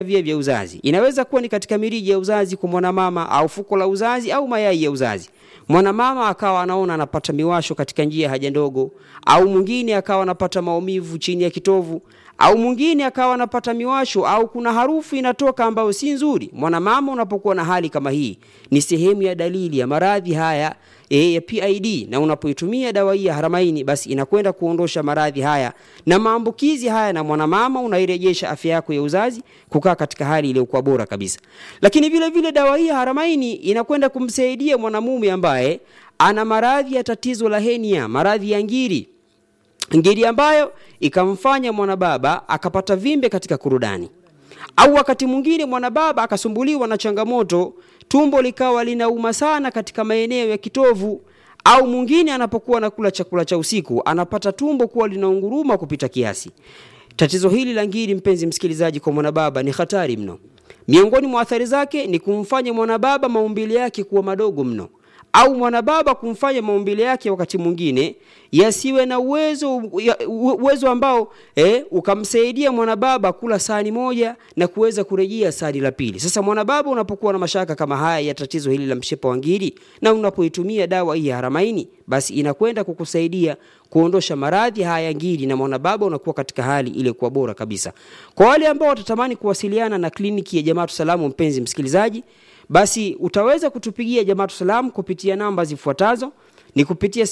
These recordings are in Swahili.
vya uzazi. Inaweza kuwa ni katika mirija ya uzazi kwa mwanamama au fuko la uzazi au mayai ya uzazi. Mwanamama akawa anaona anapata miwasho katika njia ya haja ndogo, au mwingine akawa anapata maumivu chini ya kitovu, au mwingine akawa anapata miwasho au kuna harufu inatoka ambayo si nzuri. Mwanamama unapokuwa na hali kama hii ni sehemu ya dalili ya maradhi haya ya PID, na unapoitumia dawa hii ya Haramaini basi inakwenda kuondosha maradhi haya na maambukizi haya, na mwanamama unairejesha afya yako ya uzazi kukaa katika hali ile kwa bora kabisa. Lakini vile vile dawa hii ya Haramaini inakwenda kumsaidia mwanamume ambaye ana maradhi ya tatizo la henia, maradhi ya ngiri ambayo ikamfanya mwanababa akapata vimbe katika kurudani, au wakati mwingine mwanababa akasumbuliwa na changamoto tumbo likawa linauma sana katika maeneo ya kitovu, au mwingine anapokuwa anakula chakula cha usiku anapata tumbo kuwa linaunguruma kupita kiasi. Tatizo hili la ngiri, mpenzi msikilizaji, kwa mwanababa ni hatari mno. Miongoni mwa athari zake ni kumfanya mwanababa maumbile yake kuwa madogo mno, au mwanababa kumfanya maumbile yake wakati mwingine yasiwe na uwezo ambao ukamsaidia mwanababa kula sahani moja na kuweza kurejea sahani la pili. Sasa mwanababa unapokuwa na mashaka kama haya ya tatizo hili la mshipa wa ngiri, na unapoitumia dawa hii ya Haramaini, basi inakwenda kukusaidia kuondosha maradhi haya ya ngiri, na mwanababa unakuwa katika hali ile kwa bora kabisa. Kwa wale ambao watatamani kuwasiliana na kliniki ya Jamaatu Salamu, mpenzi msikilizaji, basi utaweza kutupigia Jamaatu Salamu kupitia namba zifuatazo. Ni kupitia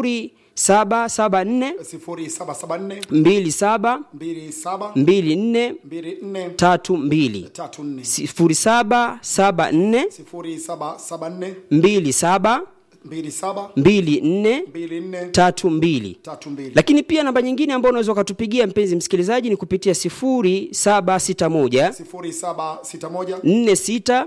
0774 27 24 32 0774 27 24 32. Lakini pia namba nyingine ambayo unaweza kutupigia mpenzi msikilizaji ni kupitia 0761 46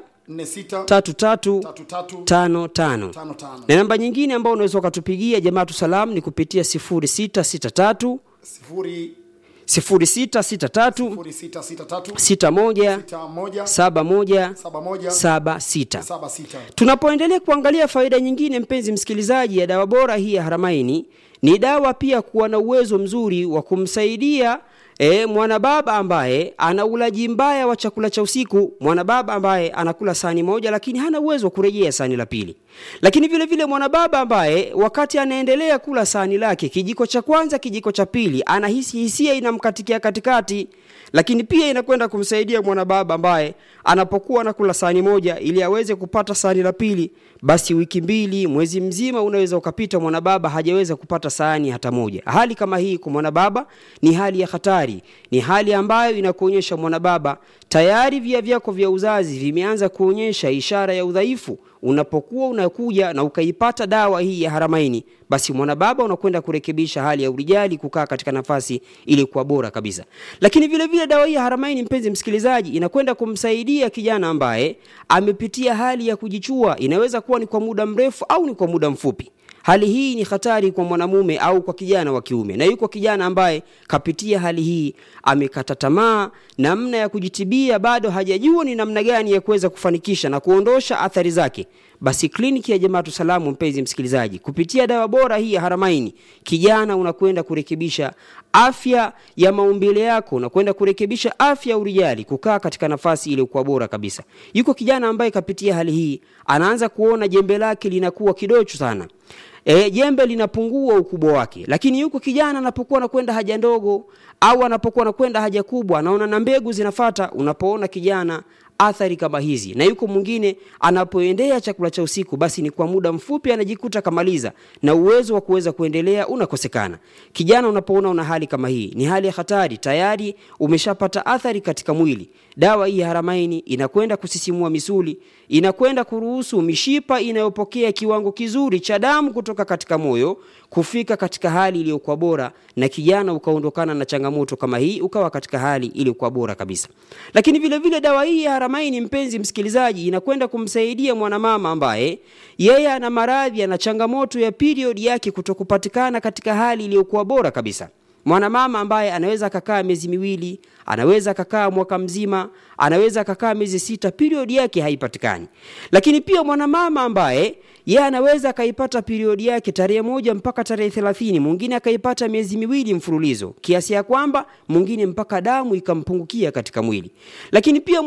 3355. Na namba nyingine ambayo unaweza kutupigia Jamaatu Salamu ni kupitia 0663 6176. Tunapoendelea kuangalia faida nyingine, mpenzi msikilizaji, ya dawa bora hii ya Haramaini, ni dawa pia kuwa na uwezo mzuri wa kumsaidia mwanababa ambaye ana ulaji mbaya wa chakula cha usiku, mwanababa ambaye anakula sahani moja lakini hana uwezo wa kurejea sahani la pili. Lakini vile vile mwanababa ambaye wakati anaendelea kula sahani lake, kijiko cha kwanza, kijiko cha pili, anahisi hisia inamkatikia katikati. Lakini pia inakwenda kumsaidia mwanababa ambaye anapokuwa anakula sahani moja ili aweze kupata sahani la pili, basi wiki mbili, mwezi mzima unaweza ukapita mwanababa hajaweza kupata sahani hata moja. Hali kama hii kwa mwanababa ni hali ya hatari, ni hali ambayo inakuonyesha mwanababa tayari via vyako vya uzazi vimeanza kuonyesha ishara ya udhaifu. Unapokuwa unakuja na ukaipata dawa hii ya Haramaini, basi mwanababa unakwenda kurekebisha hali ya urijali, kukaa katika nafasi ile kwa bora kabisa. Lakini vile vile dawa hii ya Haramaini, mpenzi msikilizaji, inakwenda kumsaidia kijana ambaye amepitia hali ya kujichua. Inaweza kuwa ni kwa muda mrefu au ni kwa muda mfupi. Hali hii ni hatari kwa mwanamume au kwa kijana wa kiume, na yuko kijana ambaye kapitia hali hii, amekata tamaa, namna ya kujitibia bado hajajua ni namna gani ya kuweza kufanikisha na kuondosha athari zake. Basi kliniki ya Jamaatu Salamu, mpenzi msikilizaji, kupitia dawa bora hii ya Haramaini, kijana unakwenda kurekebisha afya ya maumbile yako, unakwenda kurekebisha afya ya urijali, kukaa katika nafasi ile kwa bora kabisa. Yuko kijana ambaye kapitia hali hii, anaanza kuona jembe lake linakuwa kidocho sana. Jembe linapungua ukubwa wake. Lakini yuko kijana anapokuwa anakwenda haja ndogo au anapokuwa anakwenda haja kubwa, anaona na mbegu zinafuata. Unapoona kijana athari kama hizi, na yuko mwingine anapoendea chakula cha usiku, basi ni kwa muda mfupi anajikuta kamaliza na uwezo wa kuweza kuendelea unakosekana. Kijana unapoona una hali kama hii, ni hali ya hatari, tayari umeshapata athari katika mwili. Dawa hii ya Haramaini inakwenda kusisimua misuli, inakwenda kuruhusu mishipa inayopokea kiwango kizuri cha damu kutoka katika moyo kufika katika hali iliyokuwa bora, na kijana ukaondokana na changamoto kama hii, ukawa katika hali iliyokuwa bora kabisa. Lakini vile vile dawa hii ya Haramaini, mpenzi msikilizaji, inakwenda kumsaidia mwanamama ambaye yeye ana maradhi, ana changamoto ya period yake kutokupatikana katika hali iliyokuwa bora kabisa. mwanamama ambaye anaweza kakaa miezi miwili, anaweza kakaa mwaka mzima, anaweza kakaa miezi 6, period yake haipatikani. Lakini pia mwanamama ambaye yeye anaweza kaipata period yake tarehe 1 mpaka tarehe 30, mwingine akaipata miezi miwili mfululizo, kiasi ya kwamba mwingine mpaka damu ikampungukia katika mwili. Lakini pia